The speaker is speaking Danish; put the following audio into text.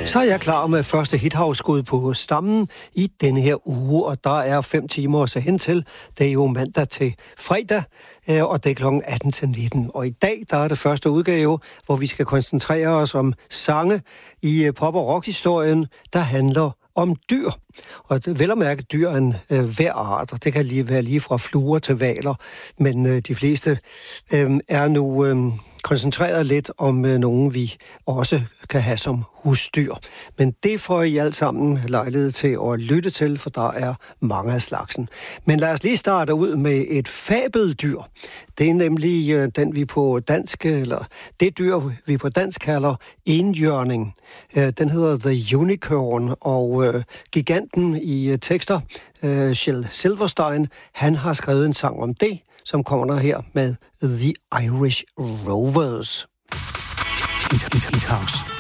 Så er jeg klar med første hithavskud på stammen i denne her uge, og der er 5 timer at se hen til. Det er jo mandag til fredag, og det er kl. 18 til 19. Og i dag, der er det første udgave, hvor vi skal koncentrere os om sange i pop- og rockhistorien, der handler om dyr. Og det vel at mærke dyr er en hver art, og det kan være lige fra fluer til hvaler, men de fleste er nu koncentreret lidt om nogen, vi også kan have som husdyr. Men det får I alt sammen lejlighed til at lytte til, for der er mange af slagsen. Men lad os lige starte ud med et fabeldyr. Det er nemlig den, vi på dansk, eller det dyr, vi på dansk kalder enhjørning. Den hedder The Unicorn, og giganten i tekster, Shel Silverstein, han har skrevet en sang om det, som kommer der her med The Irish Rovers. Hit House.